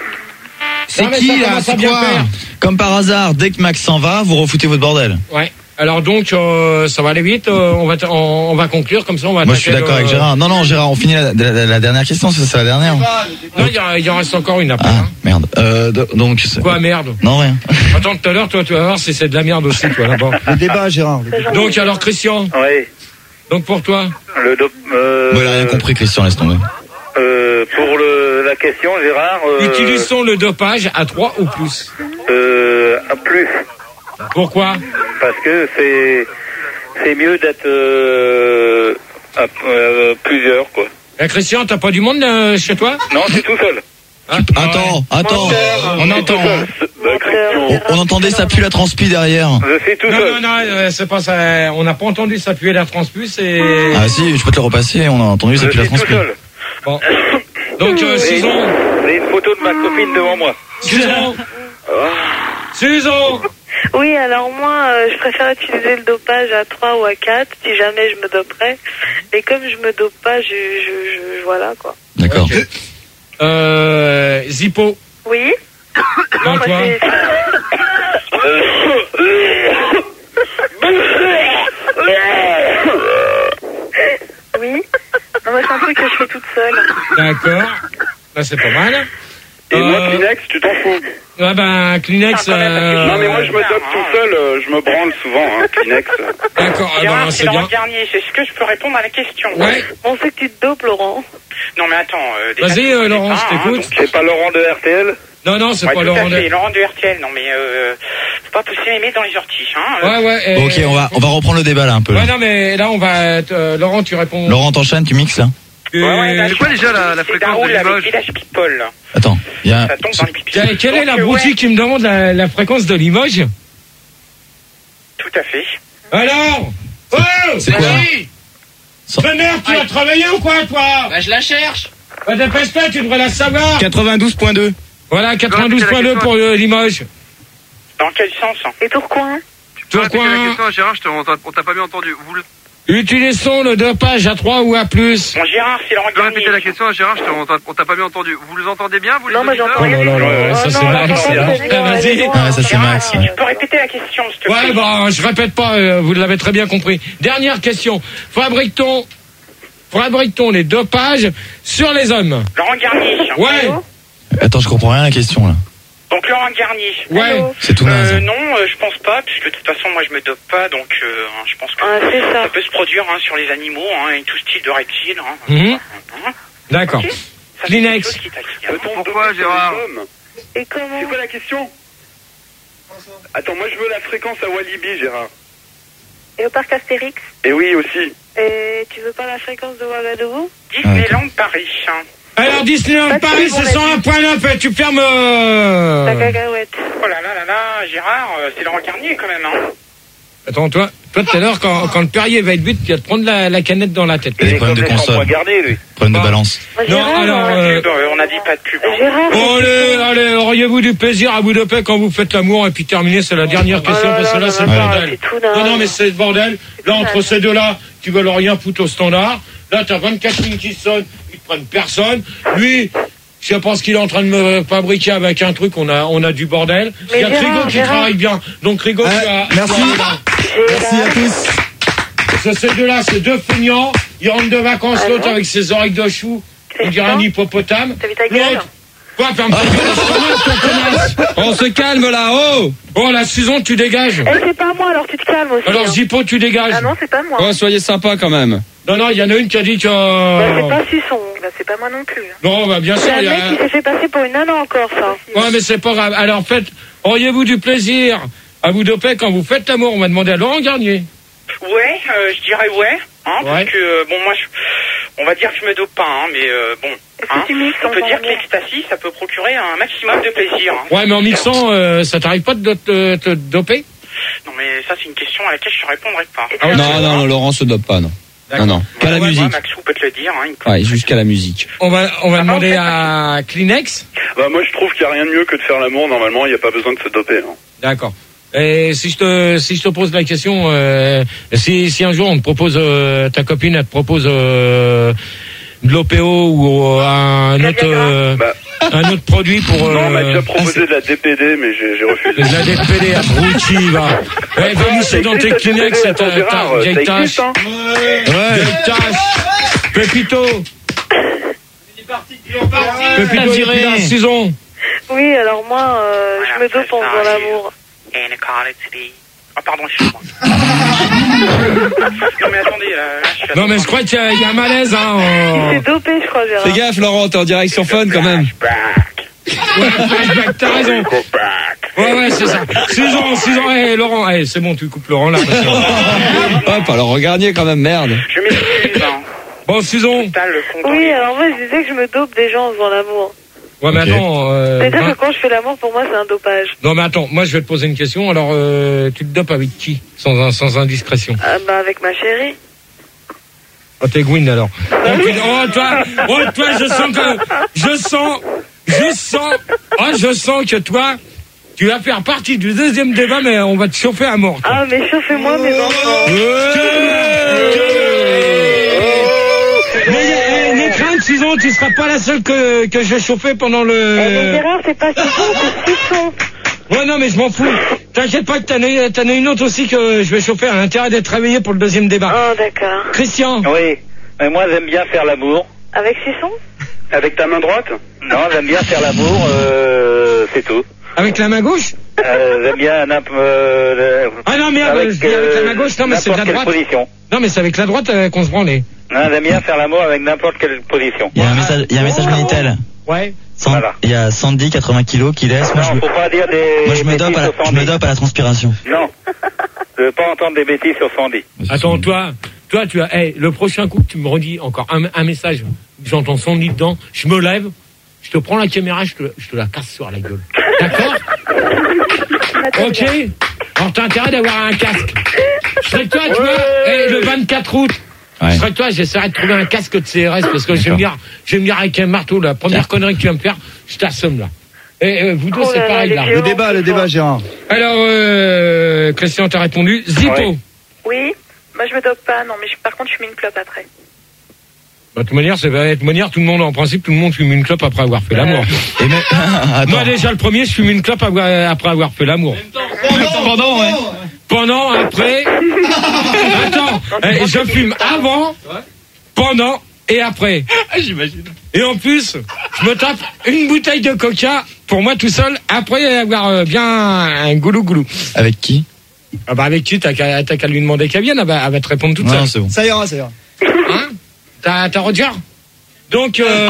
C'est Non, mais qui ça là? commence à C'est bien quoi? faire. Comme par hasard, dès que Max s'en va, vous refoutez votre bordel. Ouais. Alors donc, euh, ça va aller vite. euh, on va, t- on, on va conclure comme ça. On va. Moi je suis attaquer d'accord le- avec Gérard. Non, non, Gérard, on finit la, la- la dernière question, c'est c'est la dernière. Non, il y, a- il y en reste encore une après. Ah, hein. merde. Euh, do- donc. c'est- Quoi, merde? Non, rien. Attends, tout à l'heure, toi, tu vas voir si c'est de la merde aussi, toi, là-bas. Le débat, Gérard. le débat. Donc, alors, Christian. Ouais. Donc, pour toi. Le dop, euh, Bon, il a rien compris, Christian, laisse tomber. euh, pour le, la question, Gérard, euh, Utilisons le dopage à trois ou plus. euh, à plus. Pourquoi? Parce que c'est, c'est mieux d'être, euh, à, euh, plusieurs, quoi. Eh, Christian, t'as pas du monde euh, chez toi? Non, c'est tout seul. Hein? Attends, attends. On entend. hein. Bah, Christian, On, on entendait ça pue la transpi derrière. je suis tout Non, seul. non, non, euh, c'est pas ça. On n'a pas entendu s'appuyer la transpus et. Ah si, je peux te le repasser, on a entendu ça Je pue la suis tout transpi. seul. Bon. Donc, euh, Et- Susan. J'ai une photo de ma copine devant moi. Susan. Susan. Oui, alors moi, euh, je préfère utiliser le dopage à trois ou à quatre, si jamais je me doperais. Mais comme je me dope pas, je, je, je voilà, quoi. D'accord. Ok. Euh, Zippo. Oui? Non, moi, toi. c'est- Oui? Non, moi, c'est un truc que je fais toute seule. D'accord. Là, c'est pas mal. Et moi, Euh, Kleenex, tu t'en fous. Ah ben, Kleenex. Ah, quand même, euh, Non, mais moi, je me dope tout seul, euh, je me branle souvent, hein, Kleenex. D'accord, ah Gérard, ben, c'est c'est Laurent bien. Garnier. Est-ce que je peux répondre à la question? Ouais. On sait que tu te dopes, Laurent. Non, mais attends. euh, déjà, Vas-y, tu euh, connais Laurent, pas, je hein, t'écoute. donc- C'est pas Laurent de R T L? Non, non, c'est Ouais, pas tout Laurent. à fait, de- Laurent du R T L. Non, mais euh, faut pas possible aimer dans les orties. Hein. Ouais, ouais. Bon, ok, on va, on va reprendre le débat là un peu. Ouais, non, mais là, on va. Euh, Laurent, tu réponds. Laurent, t'enchaînes, tu mixes là. Ouais, ouais, là, c'est quoi déjà la, la fréquence de Daroul avec Limoges? Village People. Attends, il y a. Ça tombe dans les pipis. Quelle, quelle est la Donc, boutique ouais. qui me demande la, la fréquence de Limoges? Tout à fait. Alors Oh C'est quoi? Ta mère, tu as travaillé ou quoi, toi? Bah, je la cherche. Bah, dépêche-toi, tu devrais la savoir. quatre-vingt-douze point deux. Voilà, quatre-vingt-douze point deux pour euh, Limoges. Dans quel sens? Et Tourcoing? Tu peux répéter Tourcoing. la question à Gérard, je te- on t'a on t'a pas bien entendu. Vous le- Utilisons le dopage à trois ou à plus. Bon, Gérard, c'est Laurent tu peux répéter la Garnier. question à Gérard, je te- on t'a on t'a pas bien entendu. Vous le entendez bien, vous les Non, moi auditeurs j'entends rien. Oh là là, ça, Oh c'est non, Max, j'entends c'est pas, Max. c'est loin, Vas-y. elle est loin. Ah, ça c'est Gérard, Max. si Ouais. tu peux répéter la question, s'il te plaît. Ouais, bah, je répète pas, euh, vous l'avez très bien compris. Dernière question. Fabrique-t-on, fabrique-t-on les dopages sur les hommes? Laurent Garnier. Ouais. Attends, je comprends rien à la question là. Donc Laurent Garnier. Ouais. C'est tout naze. Euh, non, euh, je pense pas, puisque de toute façon, moi, je me dope pas, donc euh, je pense que Ah, c'est ça. ça peut se produire hein, sur les animaux, hein, et tout style de reptiles. Hein. Mhm. Hein. D'accord. Ok. Ça, c'est Kleenex. quelque chose qui t'attire. Pourquoi, Gérard? Et comment? C'est quoi la question? Attends, moi je veux la fréquence à Walibi, Gérard. Et au parc Astérix? Et oui aussi. Et tu veux pas la fréquence de Ouagadougou? Disneyland Paris. Hein. Alors, Disneyland Pas de Paris, téléphone c'est cent un point neuf, et tu fermes, euh... La cacahuète. Oh là là là là, Gérard, euh, c'est Laurent Garnier quand même. Hein. Attends, toi, toi, tout à l'heure, quand, quand le Perrier va être but, tu vas te prendre la, la canette dans la tête. Il y a des problèmes de console. Garder, lui. Problème de balance. Non, alors, euh, Pub, euh, on a dit pas de pub. Hein. Gérard. bon, allez, allez, auriez-vous du plaisir à bout de paix quand vous faites l'amour, et puis terminer, c'est la dernière question, Oh là parce que là là, c'est là le là, bordel. c'est tout naze. Non, non, mais c'est le bordel. Là, entre naze. ces deux-là, tu veux leur rien foutre au standard. Là, t'as vingt-quatre lignes qui sonnent, ils te prennent personne. Lui, je sais pas ce qu'il est en train de me fabriquer avec un truc, on a, on a du bordel. Mais Il y a Gérard, Rigaud qui Gérard. travaille bien. Donc, Rigaud, Ouais, tu as... merci. Merci à tous. Ce- Ces deux-là, c'est deux feignants. Ils rentrent de vacances, Ah l'autre bon avec ses oreilles de chou. C'est On dirait ça un hippopotame. T'as vu ta gueule? L'autre, quoi, ferme ta gueule, c'est pas mal, ton connasse. On se calme là, oh. Oh, la Susan, tu dégages. Eh, c'est pas moi, alors tu te calmes aussi. Alors, hein. Zippo, tu dégages. Ah non, c'est pas moi. Oh, soyez sympa quand même. Non, non, il y en a une qui a dit que... Bah, c'est pas Suçon. Bah, c'est pas moi non plus. Non, bah, bien sûr, C'est il y un mec qui a... s'est fait passer pour une nana encore, ça. Ouais, mais c'est pas grave. Alors, faites... Auriez-vous du plaisir à vous doper quand vous faites l'amour? On va demander à Laurent Garnier. Ouais, euh, je dirais ouais. Hein, Ouais. Parce que, euh, bon, moi, je, on va dire que je me dope pas, hein, mais euh, bon. Est-ce Hein, que tu mixes on en peut dire que janvier? l'ecstasy, ça peut procurer un maximum de plaisir. Hein. Ouais, mais en mixant, euh, ça t'arrive pas de te, te doper? Non, mais ça, c'est une question à laquelle je ne répondrai pas. Ah ouais, Non, non, non, Laurent se dope pas, non. Non, non. Qu'à la Ouais, musique. ouais, Maxou peut te le dire. Hein, il peut- Ouais, jusqu'à la musique. On va, on va Ah, demander en fait, à Kleenex. Bah moi je trouve qu'il n'y a rien de mieux que de faire l'amour, normalement il n'y a pas besoin de se doper. Hein. D'accord. Et si je te si je te pose la question, euh, si si un jour on te propose euh, ta copine, elle te propose euh, de l'O P O ou euh, un autre euh, Bah, un autre produit pour non, on m'a euh, déjà proposé de la D P D, mais j'ai j'ai refusé. de la D P D à Brouchi, va. Ouais, va mousser dans tes Kleenex, ça ta ta Gérard, ça vieille tâche. existe, hein. Vieille tâche. Pépito. Pépito, il est là, Susan. Oui, alors moi, euh, je me dope en faisant l'amour. Inequality. Oh, pardon, excuse-moi. non, mais attendez, là, là, je suis à Non, mais je crois qu'il y a, il y a un malaise, hein. Il en- s'est dopé, je crois, Gérard. Fais gaffe, Laurent, t'es en direct sur Fun quand même. Ouais, flashback, t'as raison. Ouais, ouais, c'est ça. Susan, Susan, hey, Laurent, hey, c'est bon, tu coupes Laurent là. parce que- Hop, alors regardez quand même, merde. Je m'excuse, hein. Bon, Susan. Total, le fond Oui, alors moi, je disais que je me dope des gens en faisant l'amour. Ouais, mais Ok. attends. Euh, C'est-à-dire ben- que quand je fais l'amour, pour moi, c'est un dopage. Non, mais attends, moi je vais te poser une question. Alors, euh, tu te dopes avec qui? Sans, un- sans indiscrétion. Ah, bah, avec ma chérie. Oh, t'es Gwyn alors. Oh, tu- oh, toi, oh, toi, je sens que. Je sens. Je sens. Oh, je sens que toi, tu vas faire partie du deuxième débat, mais on va te chauffer à mort. toi. Ah, mais chauffez-moi, mes enfants. Mais eh, n'aie crainte, Susan, tu seras pas la seule que, que je vais chauffer pendant Eh, mais le. Gérard, c'est pas Suçon, c'est Suçon. Ouais, non, mais je m'en fous. T'inquiète pas que t'en as, t'en as une autre aussi que je vais chauffer. Elle a intérêt d'être réveillée pour le deuxième débat. Oh, d'accord. Christian. Oui, mais moi j'aime bien faire l'amour. Avec Suçon? Avec ta main droite? Non, j'aime bien faire l'amour, euh, c'est tout. Avec la main gauche? Euh, j'aime bien n'importe... Euh, Ah non, merde, avec, je dis avec la main gauche, non, mais c'est de la n'importe quelle droite. position. Non, mais c'est avec la droite euh, qu'on se branlait. Non, j'aime bien faire l'amour avec n'importe quelle position. Il y a un message, il y a un message Minitel. Ouais. San- Voilà. Il y a Sandy, quatre-vingts kilos, qui laisse. Moi, Non, je me, faut pas dire des moi, je me bêtises dope à la, sur je me Sandy. dope à la transpiration. Non, je veux pas entendre des bêtises sur Sandy. Attends, toi, toi, tu as, hey, le prochain coup, tu me redis encore un, un message. J'entends Sandy dedans. Je me lève. Je te prends la caméra. Je te, je te la casse sur la gueule. D'accord? Ok. Alors, t'as intérêt d'avoir un casque. Je serais que toi, tu vois, hey, le vingt-quatre août. Ouais. Je serais que toi, j'essaierai de trouver un casque de C R S parce que je vais me dire, je vais me dire avec un marteau, la première connerie que tu vas me faire, je t'assomme là. Et euh, vous deux, Oh c'est là là, pareil les là. vieux. Le débat, le débat, Gérard. Alors, euh, Christian, t'as répondu. Zippo. Ouais. Oui, moi je me dope pas, non, mais je- par contre je fume une clope après. Bah, de toute manière, c'est, de toute manière, tout le monde, en principe, tout le monde fume une clope après avoir fait l'amour. Et même, attends. Moi, déjà, le premier, je fume une clope avoir- après avoir fait l'amour. Pendant, ouais. Pendant, après. Attends, eh, je fume avant, pendant et après. J'imagine. Et en plus, je me tape une bouteille de coca pour moi tout seul, après avoir euh, bien un goulou goulou. Avec qui? Ah bah avec qui? T'as qu'à, t'as qu'à lui demander qu'elle vienne, elle va, elle va te répondre toute Non, seule. c'est bon. Ça ira, ça ira. Hein? T'as, t'as Roger? Donc, euh,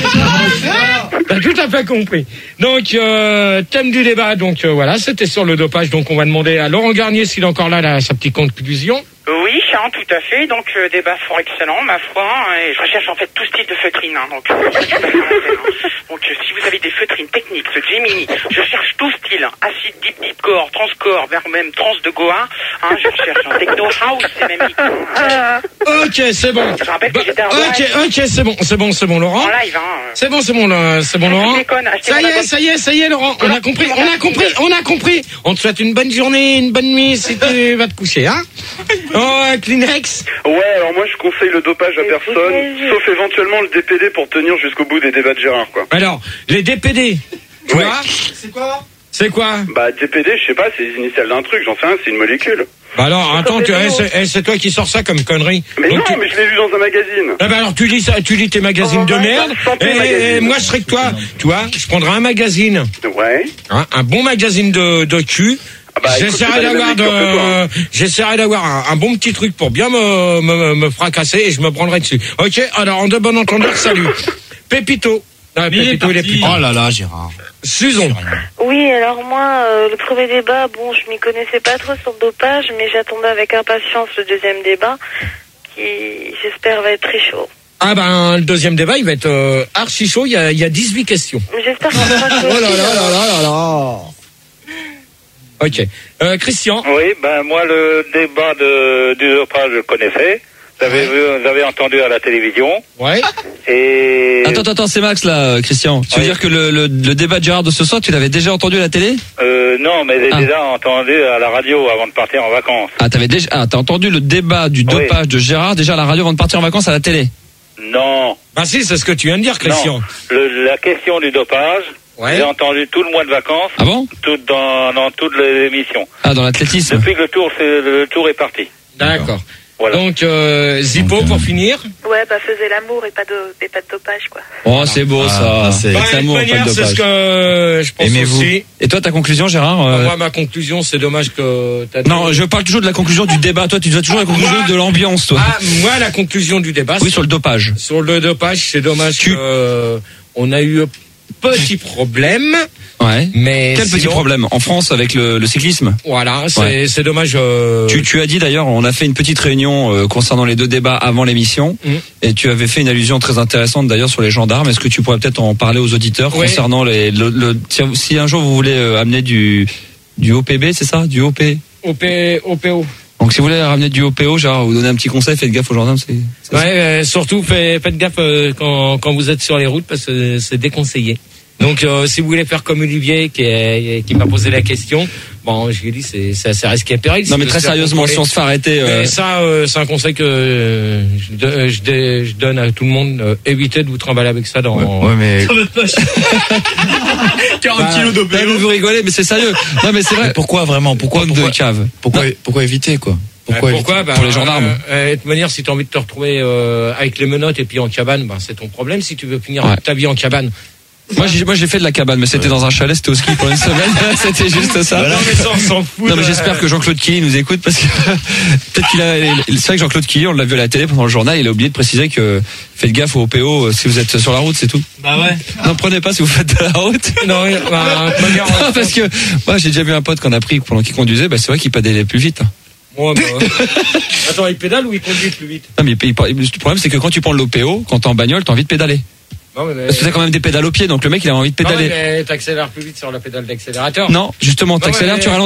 t'as tout à fait compris. Donc, euh, thème du débat, donc euh, voilà, c'était sur le dopage. Donc, on va demander à Laurent Garnier s'il est encore là, là sa petite conclusion. Oui, Charles, tout à fait. Donc, euh, débat fort excellent, ma foi. hein, Et je recherche en fait tout style de feutrine. Hein, donc, euh, c'est tout à fait mon thème, hein. donc euh, si vous avez des feutrines techniques, ce Gemini, je cherche tout style. Hein, acide, deep, deep core, transcore, vers même trans de Goa. Hein, je recherche un techno house, c'est même mix. Hein. Ok, c'est bon. Je rappelle Bah, que j'étais en ok, live. ok, c'est bon, c'est bon, c'est bon, Laurent. En live, hein. C'est bon, c'est bon, là, c'est bon, Laurent. Je déconne, achetez Ça y mon est, abonnement. ça y est, ça y est, Laurent. On a compris, on a compris, on a compris. On te souhaite une bonne journée, une bonne nuit si tu vas te coucher, hein. Oh, Kleenex. Ouais, alors moi je conseille le dopage à personne, sauf éventuellement le D P D pour tenir jusqu'au bout des débats de Gérard, quoi. Alors, les D P D, tu Ouais. vois, C'est quoi? c'est quoi? Bah D P D, je sais pas, c'est les initiales d'un truc, j'en sais rien, c'est une molécule. Bah alors, attends, tu, eh, c'est, eh, c'est toi qui sors ça comme connerie. Mais Donc, non, tu- mais je l'ai lu dans un magazine. Ah bah alors tu lis ça, tu lis tes magazines de merde. Santé Et, magazine. moi je serais que toi, tu vois, je prendrais un magazine, Ouais. hein, un bon magazine de, de cul. Ah bah, écoute, c'est J'essaierai pas la d'avoir même lecture que toi, de, j'essaierai d'avoir un, un bon petit truc pour bien me, me, me fracasser et je me branlerai dessus. Ok, alors en de bon entendeur, salut. Pépito. Ah, Pépito, il est plus. Oh là là, Gérard. Susan. Oui, alors moi, euh, le premier débat, bon, je m'y connaissais pas trop sur le dopage, mais j'attendais avec impatience le deuxième débat, qui, j'espère, va être très chaud. Ah ben, le deuxième débat, il va être euh, archi chaud, il y a, il y a dix-huit questions. Mais j'espère que ça sera chaud. Oh là aussi, là alors. là là là là. Ok. Euh, Christian. Oui, ben moi le débat de, du dopage je connaissais. Vous avez, vu, vous avez entendu à la télévision. Ouais. Et Attends, attends, attends, c'est Max là, Christian. Tu veux Oui. dire que le, le, le débat de Gérard de ce soir, tu l'avais déjà entendu à la télé? euh, non, mais j'ai Ah. déjà entendu à la radio avant de partir en vacances. Ah, t'avais déjà, ah, t'as entendu le débat du Oui. dopage de Gérard déjà à la radio avant de partir en vacances à la télé? Non, Bah si, c'est ce que tu viens de dire, Christian. non. Le, la question du dopage, Ouais. j'ai entendu tout le mois de vacances, Ah bon? tout dans, dans toutes les émissions. Ah, dans l'athlétisme. Depuis que le tour, c'est, le tour est parti. D'accord. Voilà. Donc, euh, Zippo, Donc, euh, pour finir. Ouais, bah, faisait l'amour et pas de, et pas de dopage, quoi. Oh, c'est beau Ah, ça. c'est- Bah, Avec de l'amour, toute pas de manière, c'est ce dopage. que je pense Aimez-vous. aussi. Et toi, ta conclusion, Gérard? euh, Moi, ma conclusion, c'est dommage que t'as Non, dit- je parle toujours de la conclusion du débat. Toi, tu dois toujours la conclusion Moi- de l'ambiance, toi. Ah, moi, la conclusion du débat, Oui, c'est- sur le dopage. sur le dopage, c'est dommage Tu- que, euh, on a eu un petit problème, Ouais. mais Quel petit sinon, problème en France avec le, le cyclisme? Voilà, c'est, Ouais. c'est dommage. euh, Tu, tu as dit d'ailleurs, on a fait une petite réunion euh, concernant les deux débats avant l'émission, Mhm. et tu avais fait une allusion très intéressante d'ailleurs sur les gendarmes. Est-ce que tu pourrais peut-être en parler aux auditeurs Oui. concernant les, le, le- si, si un jour vous voulez euh, amener du du O P B, c'est ça, du O P? O P, O P O. Donc si vous voulez ramener du O P O, genre vous donner un petit conseil, faites gaffe aux gendarmes. C'est, c'est Ouais, euh, surtout faites, faites gaffe euh, quand, quand vous êtes sur les routes parce que c'est déconseillé. Donc euh, si vous voulez faire comme Olivier qui, est, qui m'a posé la question, bon je lui ai dit c'est c'est assez risqué et péril. Non mais de très se faire sérieusement, contrôler. si on se fait arrêter, euh, Mais ça euh, c'est un conseil que euh, je, de- je, dé- je donne à tout le monde, euh, évitez de vous trimballer avec ça dans. Ouais, ouais, mais quarante kilos d'O P O. Vous rigolez, mais c'est sérieux. Non mais c'est vrai. mais pourquoi vraiment? Pourquoi, Pomme de pourquoi, cave. pourquoi, pourquoi éviter quoi? Pourquoi, Euh, éviter pourquoi bah, Pour les gendarmes. euh, euh, de toute manière, si tu as envie de te retrouver euh, avec les menottes et puis en cabane, bah, c'est ton problème. Si tu veux finir Ouais. ta vie en cabane, Moi, j'ai, moi, j'ai fait de la cabane, mais c'était dans un chalet, c'était au ski pour une semaine. C'était juste ça. Non, mais ça, on s'en fout. Non, mais j'espère que Jean-Claude Killy nous écoute parce que peut-être qu'il a. C'est vrai que Jean-Claude Killy, on l'a vu à la télé pendant le journal, il a oublié de préciser que faites gaffe au O P O si vous êtes sur la route, c'est tout. Bah ouais. Non, prenez pas si vous faites de la route. Non, bah, non parce que moi, j'ai déjà vu un pote qu'on a pris pendant qu'il conduisait, bah, c'est vrai qu'il pédalait plus vite. Ouais, bah, attends, il pédale ou il conduit plus vite? Non, mais il, il, le problème, c'est que quand tu prends l'O P O, quand t'es en bagnole, t'as envie de pédaler. Non, mais, parce que t'as quand même des pédales au pied, donc le mec il a envie de pédaler. Non, mais t'accélères plus vite sur la pédale d'accélérateur. Non, justement, t'accélères, tu ralentis.